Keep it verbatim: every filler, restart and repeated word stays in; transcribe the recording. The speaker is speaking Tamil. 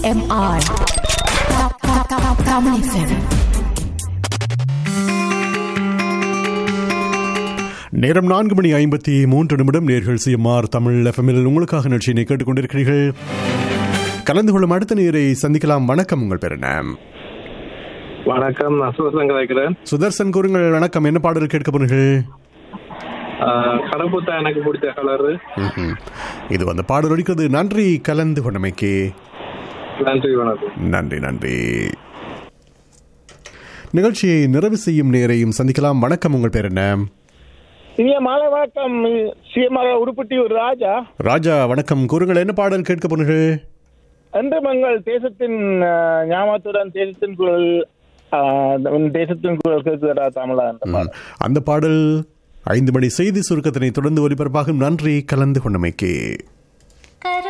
M R Tamil F M. நேரம் நான்கு மணி ஐம்பத்தி மூன்று நிமிடம். நேர்கள் சிஎம்ஆர் தமிழ் எஃப்எம்மில் உங்களுக்காக நிகழ்ச்சியினை கேட்டுக்கொண்டிருக்கிறீர்கள். கலந்து கொள்ளும் அடுத்த நேரை சந்திக்கலாம். வணக்கம், உங்கள் பேர் என்ன? வணக்கம், நான் சுதர்சன் கலைக்கிறேன். சுதர்சன் கூறுங்கள். வணக்கம், என்ன பாடல் கேட்க போறீர்கள்? கடம்புத்தா எனக்கு பிடிச்ச கலரு. இது வந்து பாடல் ஒலிக்கிறது. நன்றி கலந்து கொண்டமைக்கு. நன்றி, வணக்கம். நன்றி நன்றி. நிகழ்ச்சியை நிறைவு செய்யும் நேரையும் சந்திக்கலாம். வணக்கம், உங்கள் பேர் என்ன? இனிய மாலை வணக்கம். சிஎம்ஆர் உடுப்பட்டி ஒரு ராஜா. ராஜா வணக்கம், கூறுங்கள். என்ன பாடல் கேட்க போறீர்கள்? என்று மங்கள் தேசத்தின் ஞாபகத்துடன் தேசத்தின் குரல், தேசத்தின் குரல் கேட்கிறா தமிழா என்ற அந்த பாடல் ஐந்து மணி செய்தி சுருக்கத்தினை தொடர்ந்து ஒலிபரப்பாகும். நன்றி கலந்து கொண்டமைக்கு.